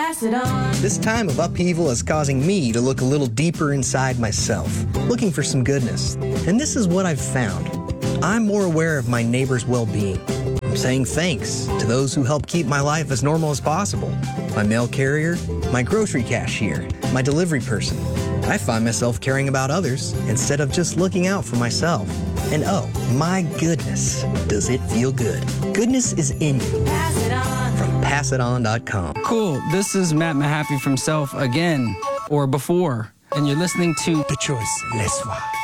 Pass it on. This time of upheaval is causing me to look a little deeper inside myself, looking for some goodness. And this is what I've found. I'm more aware of my neighbor's well-being. I'm saying thanks to those who help keep my life as normal as possible. My mail carrier, my grocery cashier, my delivery person. I find myself caring about others instead of just looking out for myself. And oh, my goodness, does it feel good. Goodness is in you. Pass it on. From PassItOn.com. Cool. This is Matt Mahaffey from Self again, or before, and you're listening to The Choice, Les Soirs.